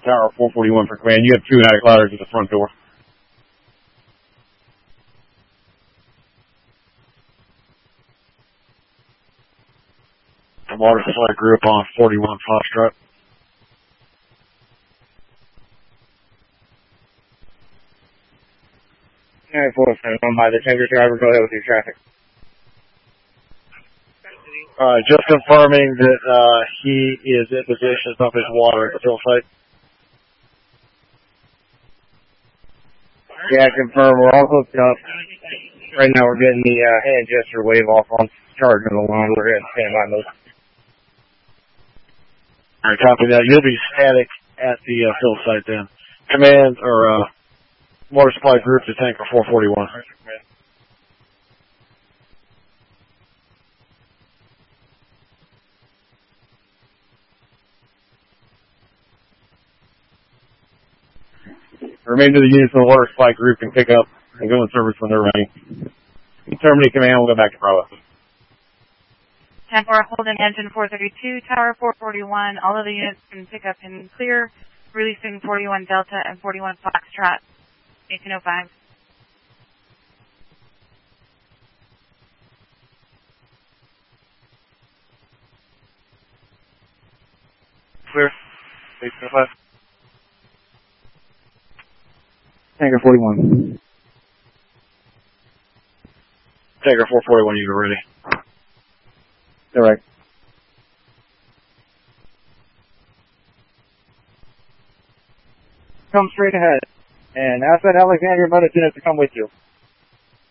Tower 441 for command. You have 2 anti-clouders at the front door. The water supply group on 41 Foxtrot. Alright, 471 by the tanker driver, go ahead with your traffic. Just confirming that he is in position to pump his water at the fill site. Yeah, confirm. We're all hooked up. Right now we're getting the hand gesture wave off on charge on the line. We're in standby mode. Alright, copy that. You'll be static at the fill site then. Command or water supply group to tanker 441. Remainder of the units in the water supply group can pick up and go in service when they're ready. You terminate command, we'll go back to Bravo. 10-4, holding engine 432, tower 441. All of the units can pick up and clear, releasing 41 Delta and 41 Foxtrot, 1805. Clear. 1805. Tanker 41. Tanker 441, you are ready. Correct. Come straight ahead. And ask that Alexandria Medic unit to come with you.